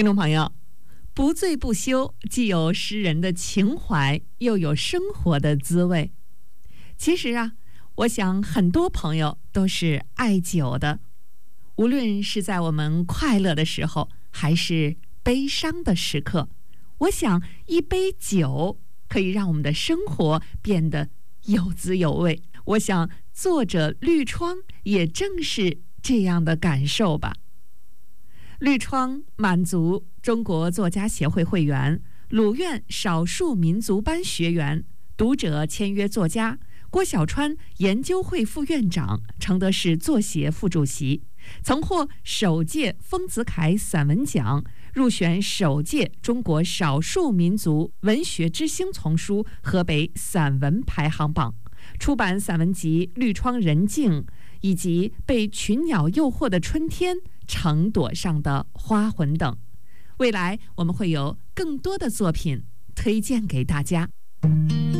听众朋友，不醉不休，既有诗人的情怀，又有生活的滋味。其实啊，我想很多朋友都是爱酒的，无论是在我们快乐的时候，还是悲伤的时刻，我想一杯酒可以让我们的生活变得有滋有味。我想作者绿窗也正是这样的感受吧。绿窗满族中国作家协会会员，鲁苑少数民族班学员，读者签约作家，郭小川研究会副院长，承德市作协副主席，曾获首届丰子恺散文奖，入选首届中国少数民族文学之星丛书河北散文排行榜，出版散文集《绿窗人静》，以及被群鸟诱惑的春天、城垛上的花魂等。未来我们会有更多的作品推荐给大家。